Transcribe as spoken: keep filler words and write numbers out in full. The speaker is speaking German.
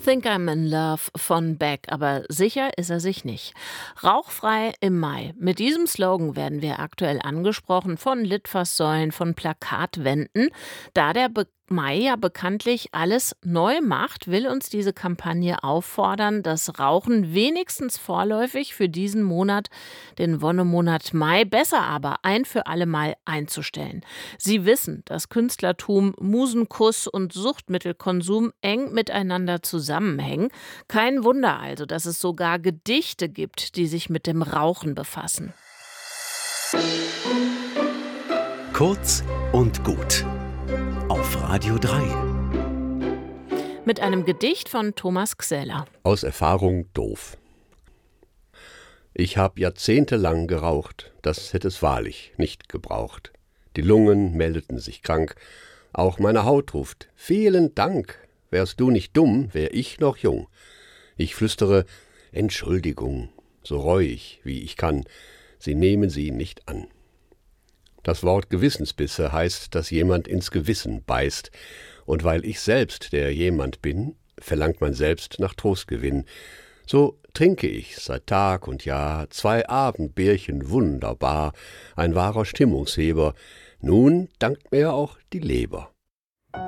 Think I'm in Love von Beck, aber sicher ist er sich nicht. Rauchfrei im Mai. Mit diesem Slogan werden wir aktuell angesprochen von Litfaßsäulen, von Plakatwänden. Da der Be Mai ja bekanntlich alles neu macht, will uns diese Kampagne auffordern, das Rauchen wenigstens vorläufig für diesen Monat, den Wonnemonat Mai, besser aber ein für alle Mal einzustellen. Sie wissen, dass Künstlertum, Musenkuss und Suchtmittelkonsum eng miteinander zusammenhängen. Kein Wunder also, dass es sogar Gedichte gibt, die sich mit dem Rauchen befassen. Kurz und gut. Auf Radio drei. Mit einem Gedicht von Thomas Xeller. Aus Erfahrung doof. Ich hab jahrzehntelang geraucht, das hätt es wahrlich nicht gebraucht. Die Lungen meldeten sich krank, auch meine Haut ruft, vielen Dank. Wärst du nicht dumm, wär ich noch jung. Ich flüstere, Entschuldigung, so reuig wie ich kann, Sie nehmen sie nicht an. Das Wort Gewissensbisse heißt, dass jemand ins Gewissen beißt. Und weil ich selbst der jemand bin, verlangt man selbst nach Trostgewinn. So trinke ich seit Tag und Jahr zwei Abendbierchen wunderbar, ein wahrer Stimmungsheber. Nun dankt mir auch die Leber.